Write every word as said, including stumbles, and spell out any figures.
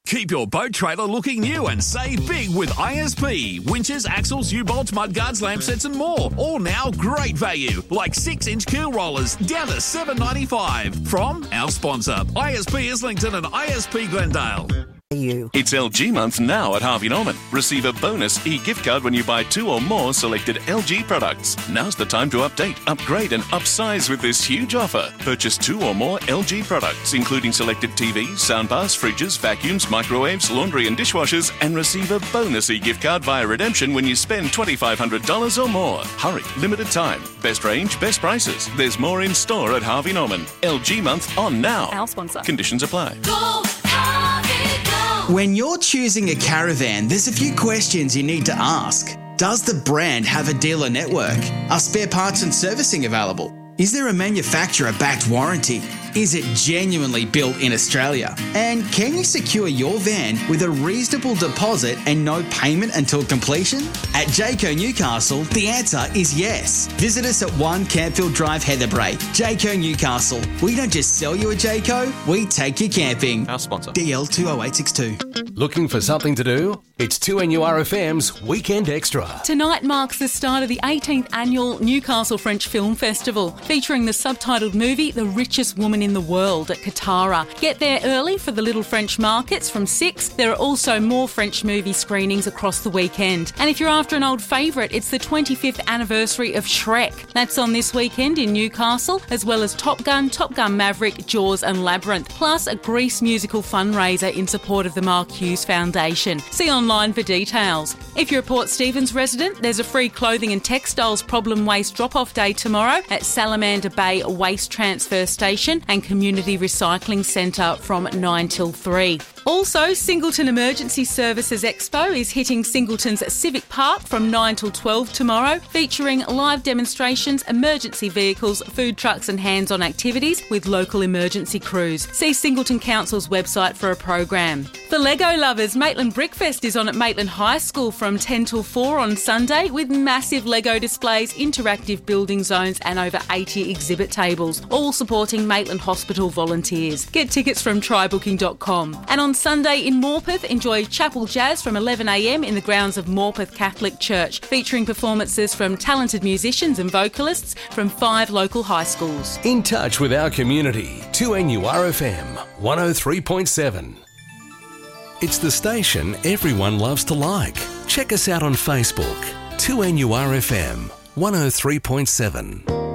Keep your boat trailer looking new and save big with I S P. Winches, axles, U-bolts, mudguards, lamp sets and more. All now great value, like six inch keel rollers down to seven dollars ninety-five. From our sponsor, I S P Islington and I S P Glendale. You. It's L G month now at Harvey Norman. Receive a bonus e-gift card when you buy two or more selected L G products. Now's the time to update, upgrade and upsize with this huge offer. Purchase two or more L G products, including selected T Vs, soundbars, fridges, vacuums, microwaves, laundry and dishwashers, and receive a bonus e-gift card via redemption when you spend two thousand five hundred dollars or more. Hurry, limited time. Best range, best prices. There's more in store at Harvey Norman. L G month on now. Our sponsor. Conditions apply. Go, Harvey, go. When you're choosing a caravan, there's a few questions you need to ask. Does the brand have a dealer network? Are spare parts and servicing available? Is there a manufacturer-backed warranty? Is it genuinely built in Australia? And can you secure your van with a reasonable deposit and no payment until completion? At Jayco Newcastle, the answer is yes. Visit us at one Campfield Drive, Heatherbrae. Jayco Newcastle. We don't just sell you a Jayco, we take you camping. Our sponsor. D L two oh eight six two. Looking for something to do? It's two N U R F M's Weekend Extra. Tonight marks the start of the eighteenth annual Newcastle French Film Festival, featuring the subtitled movie The Richest Woman in the World at Katara. Get there early for the Little French Markets from six. There are also more French movie screenings across the weekend. And if you're after an old favourite, it's the twenty-fifth anniversary of Shrek. That's on this weekend in Newcastle, as well as Top Gun, Top Gun Maverick, Jaws and Labyrinth, plus a Grease musical fundraiser in support of the Mark Hughes Foundation. See online for details. If you're a Port Stephens resident, there's a free clothing and textiles problem waste drop-off day tomorrow at Salamander Bay Waste Transfer Station and Community Recycling Centre from nine till three. Also, Singleton Emergency Services Expo is hitting Singleton's Civic Park from nine till twelve tomorrow, featuring live demonstrations, emergency vehicles, food trucks and hands-on activities with local emergency crews. See Singleton Council's website for a program. For Lego lovers, Maitland Brickfest is on at Maitland High School from ten till four on Sunday with massive Lego displays, interactive building zones and over eighty exhibit tables, all supporting Maitland Hospital volunteers. Get tickets from try booking dot com. And on Sunday in Morpeth, enjoy Chapel Jazz from eleven a m in the grounds of Morpeth Catholic Church, featuring performances from talented musicians and vocalists from five local high schools. In touch with our community, two N U R F M, one oh three point seven. It's the station everyone loves to like. Check us out on Facebook, two N U R F M, one oh three point seven.